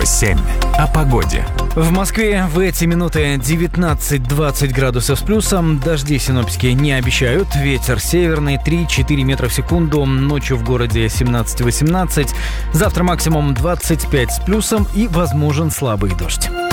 97,7. О погоде. В Москве в эти минуты 19-20 градусов с плюсом. Дожди синоптики не обещают. Ветер северный 3-4 метра в секунду. Ночью в городе 17-18. Завтра максимум 25 с плюсом и возможен слабый дождь.